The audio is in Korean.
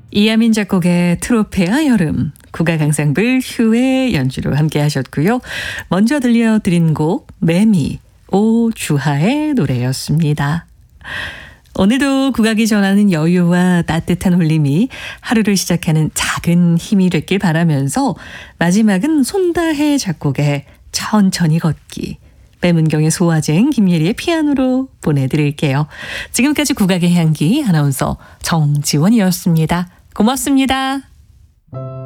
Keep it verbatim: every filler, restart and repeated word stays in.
이하민 작곡의 트로페아 여름, 국악앙상블 휴의 연주로 함께 하셨고요. 먼저 들려드린 곡 매미, 오주하의 노래였습니다. 오늘도 국악이 전하는 여유와 따뜻한 울림이 하루를 시작하는 작은 힘이 됐길 바라면서 마지막은 손다혜 작곡의 천천히 걷기, 빼문경의 소화쟁, 김예리의 피아노로 보내드릴게요. 지금까지 국악의 향기 아나운서 정지원이었습니다. 고맙습니다.